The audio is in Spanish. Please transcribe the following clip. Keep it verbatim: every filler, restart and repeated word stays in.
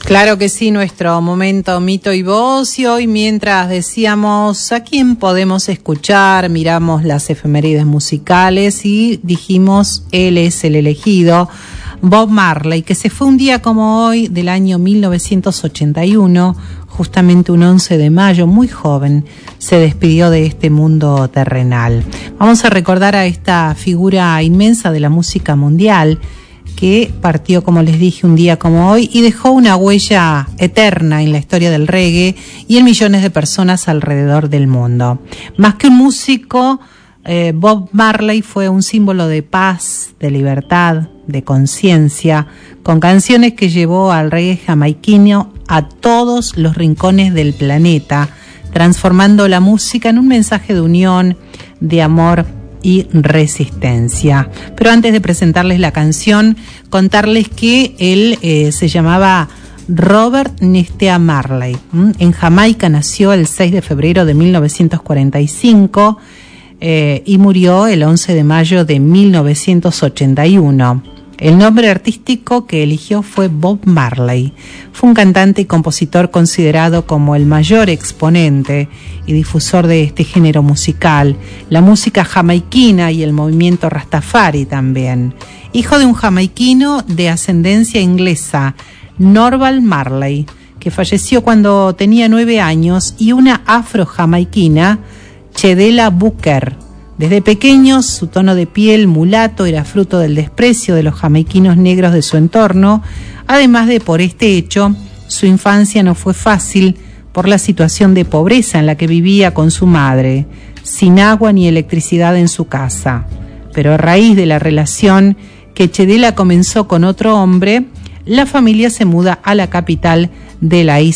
Claro que sí, nuestro momento mito y voz, y hoy mientras decíamos a quién podemos escuchar, miramos las efemérides musicales y dijimos él es el elegido, Bob Marley, que se fue un día como hoy del año mil novecientos ochenta y uno, justamente un once de mayo, muy joven, se despidió de este mundo terrenal. Vamos a recordar a esta figura inmensa de la música mundial, que partió, como les dije, un día como hoy y dejó una huella eterna en la historia del reggae y en millones de personas alrededor del mundo. Más que un músico, eh, Bob Marley fue un símbolo de paz, de libertad, de conciencia, con canciones que llevó al reggae jamaiquino a todos los rincones del planeta, transformando la música en un mensaje de unión, de amor y resistencia. Pero antes de presentarles la canción, contarles que él eh, se llamaba Robert Nesta Marley. ¿Mm? En Jamaica nació el seis de febrero de mil novecientos cuarenta y cinco eh, y murió el once de mayo de mil novecientos ochenta y uno. El nombre artístico que eligió fue Bob Marley. Fue un cantante y compositor considerado como el mayor exponente y difusor de este género musical, la música jamaiquina y el movimiento Rastafari también. Hijo de un jamaiquino de ascendencia inglesa, Norval Marley, que falleció cuando tenía nueve años, y una afro-jamaiquina, Chedela Booker. Desde pequeños, su tono de piel mulato era fruto del desprecio de los jamaiquinos negros de su entorno. Además de por este hecho, su infancia no fue fácil por la situación de pobreza en la que vivía con su madre, sin agua ni electricidad en su casa. Pero a raíz de la relación que Chedela comenzó con otro hombre, la familia se muda a la capital de la isla